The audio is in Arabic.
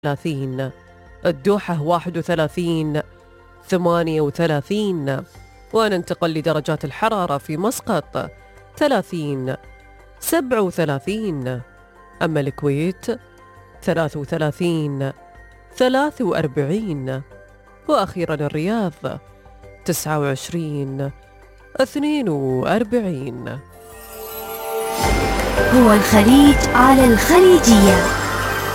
30. الدوحة 31 38. وننتقل لدرجات الحرارة في مسقط 30 37. أما الكويت 33 43. وأخيرا الرياض 29 42. هو الخليج على الخليجية.